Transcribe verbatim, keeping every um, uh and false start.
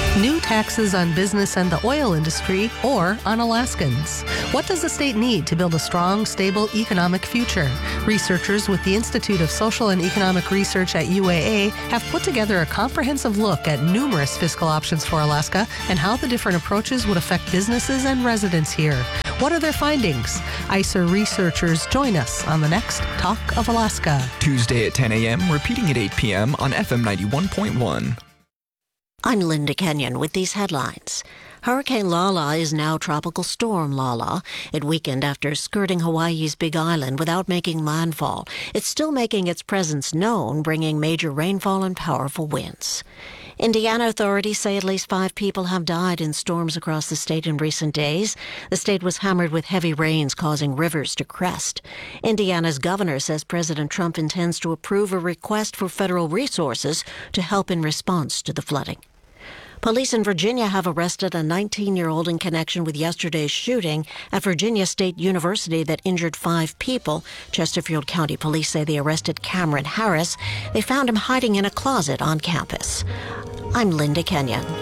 New taxes on business and the oil industry, or on Alaskans. What does the state need to build a strong, stable economic future? Researchers with the Institute of Social and Economic Research at U A A have put together a comprehensive look at numerous fiscal options for Alaska and how the different approaches would affect businesses and residents here. What are their findings? I C E R researchers join us on the next Talk of Alaska. Tuesday at ten a.m., repeating at eight p.m. on F M ninety-one point one. I'm Linda Kenyon with these headlines. Hurricane Lala is now Tropical Storm Lala. It weakened after skirting Hawaii's Big Island without making landfall. It's still making its presence known, bringing major rainfall and powerful winds. Indiana authorities say at least five people have died in storms across the state in recent days. The state was hammered with heavy rains, causing rivers to crest. Indiana's governor says President Trump intends to approve a request for federal resources to help in response to the flooding. Police in Virginia have arrested a nineteen-year-old in connection with yesterday's shooting at Virginia State University that injured five people. Chesterfield County Police say they arrested Cameron Harris. They found him hiding in a closet on campus. I'm Linda Kenyon.